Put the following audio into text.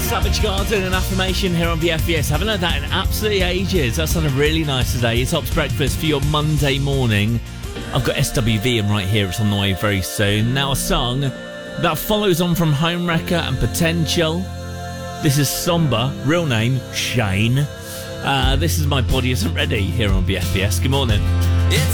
Savage Garden and Affirmation here on BFBS. Haven't heard that in absolutely ages. That sounded really nice today. It's Ops Breakfast for your Monday morning. I've got SWV in right here. It's on the way very soon. Now a song that follows on from Homewrecker and Potential. This is Somber, real name Shane. This is My Body Isn't Ready here on BFBS. Good morning.